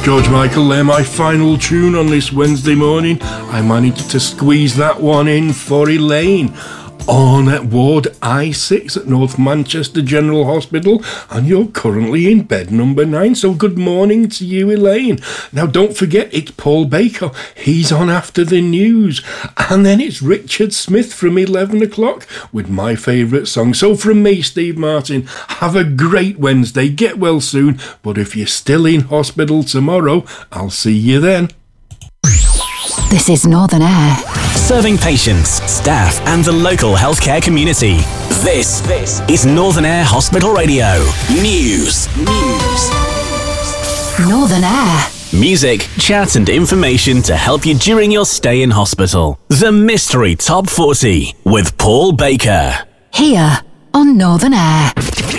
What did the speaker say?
George Michael there, my final tune on this Wednesday morning. I managed to squeeze that one in for Elaine on at Ward I6 at North Manchester General Hospital, and you're currently in bed number 9, so good morning to you, Elaine. Now don't forget, it's Paul Baker, he's on after the news, and then it's Richard Smith from 11 o'clock with my favourite song. So from me, Steve Martin, have a great Wednesday, get well soon, but if you're still in hospital tomorrow, I'll see you then. This is Northern Air. Serving patients, staff and the local healthcare community. This is Northern Air Hospital Radio. News. Northern Air. Music, chat and information to help you during your stay in hospital. The Mystery Top 40 with Paul Baker. Here on Northern Air.